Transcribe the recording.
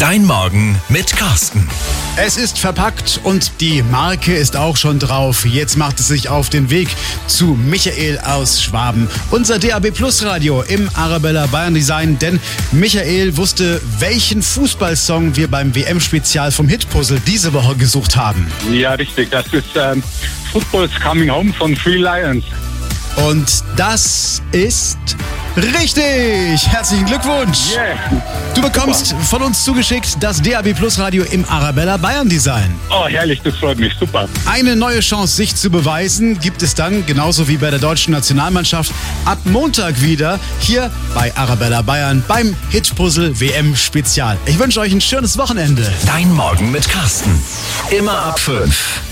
Dein Morgen mit Carsten. Es ist verpackt und die Marke ist auch schon drauf. Jetzt macht es sich auf den Weg zu Michael aus Schwaben. Unser DAB Plus Radio im Arabella Bayern Design. Denn Michael wusste, welchen Fußballsong wir beim WM-Spezial vom Hitpuzzle diese Woche gesucht haben. Ja, richtig. Das ist Football's Coming Home von Three Lions. Und das ist richtig. Herzlichen Glückwunsch. Yeah. Du bekommst von uns zugeschickt das DAB Plus Radio im Arabella Bayern Design. Oh, herrlich, das freut mich. Super. Eine neue Chance, sich zu beweisen, gibt es dann, genauso wie bei der deutschen Nationalmannschaft, ab Montag wieder hier bei Arabella Bayern beim Hitpuzzle WM Spezial. Ich wünsche euch ein schönes Wochenende. Dein Morgen mit Carsten. Immer ab 5.